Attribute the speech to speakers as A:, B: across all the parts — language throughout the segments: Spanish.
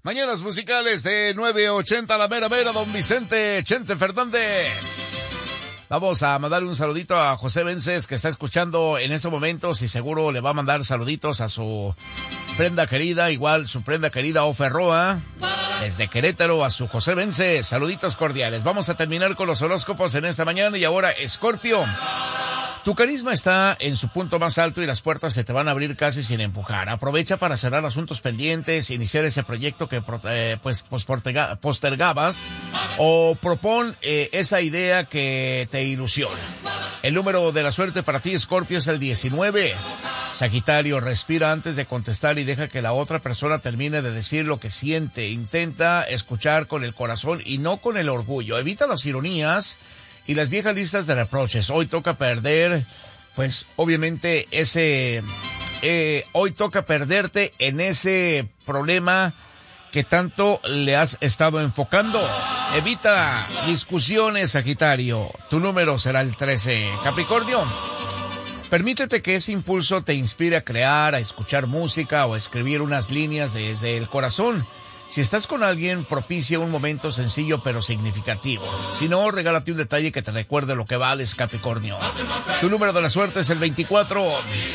A: Mañanas musicales de 9:80 la mera mera, don Vicente Chente Fernández. Vamos a mandar un saludito a José Vences, que está escuchando en estos momentos y seguro le va a mandar saluditos a su prenda querida, igual su prenda querida Ofe Roa, desde Querétaro a su José Vences. Saluditos cordiales. Vamos a terminar con los horóscopos en esta mañana y ahora, Escorpio. Tu carisma está en su punto más alto y las puertas se te van a abrir casi sin empujar. Aprovecha para cerrar asuntos pendientes, iniciar ese proyecto que postergabas o propon esa idea que te ilusiona. El número de la suerte para ti, Escorpio, es el 19. Sagitario, respira antes de contestar y deja que la otra persona termine de decir lo que siente. Intenta escuchar con el corazón y no con el orgullo. Evita las ironías y las viejas listas de reproches. Hoy toca perder, pues, obviamente, hoy toca perderte en ese problema que tanto le has estado enfocando. Evita discusiones, Sagitario. Tu número será el 13. Capricornio, permítete que ese impulso te inspire a crear, a escuchar música o a escribir unas líneas desde el corazón. Si estás con alguien, propicia un momento sencillo pero significativo. Si no, regálate un detalle que te recuerde lo que vales, Capricornio. Tu número de la suerte es el 24.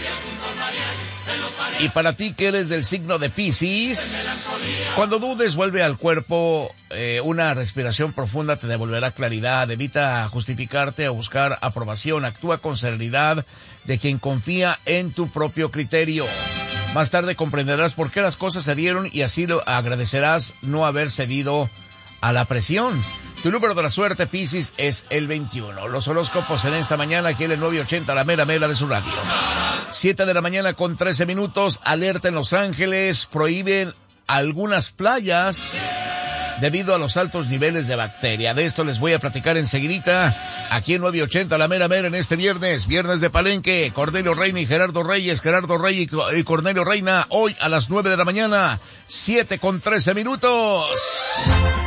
A: Y para ti, que eres del signo de Piscis, cuando dudes, vuelve al cuerpo. Una respiración profunda te devolverá claridad. Evita justificarte o buscar aprobación. Actúa con serenidad de quien confía en tu propio criterio. Más tarde comprenderás por qué las cosas se dieron y así lo agradecerás no haber cedido a la presión. Tu número de la suerte, Piscis, es el 21. Los horóscopos en esta mañana aquí en el 980, la mera mera de su radio. 7 de la mañana con 13 minutos. Alerta en Los Ángeles. Prohíben algunas playas debido a los altos niveles de bacteria. De esto les voy a platicar enseguidita, aquí en 980, la mera mera, en este viernes de Palenque. Cornelio Reina y Gerardo Reyes y Cornelio Reina, hoy a las 9 de la mañana, 7 con 13 minutos.